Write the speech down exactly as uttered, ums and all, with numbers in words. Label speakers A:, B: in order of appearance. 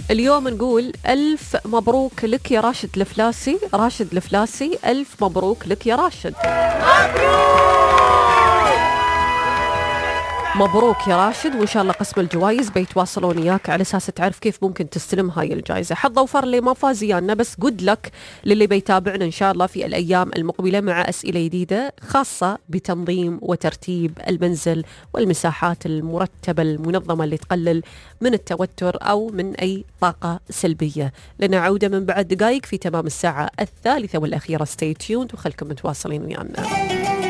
A: اليوم نقول ألف مبروك لك يا راشد الفلاسي. راشد الفلاسي، ألف مبروك لك يا راشد. مبروك يا راشد، وإن شاء الله قسم الجوائز بيتواصلون إياك على أساس تعرف كيف ممكن تستلم هاي الجائزة. حظ وفر اللي ما فاز يانا، بس جود لك للي بيتابعنا إن شاء الله في الأيام المقبلة مع أسئلة جديدة خاصة بتنظيم وترتيب المنزل والمساحات المرتبة المنظمة اللي تقلل من التوتر أو من أي طاقة سلبية. لنا عودة من بعد دقائق في تمام الساعة الثالثة والأخيرة. stay tuned وخلكم متواصلين ويانا.